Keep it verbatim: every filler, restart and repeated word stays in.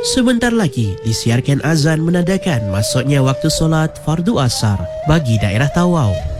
Sebentar lagi disiarkan azan menandakan masuknya waktu solat fardu asar bagi daerah Tawau.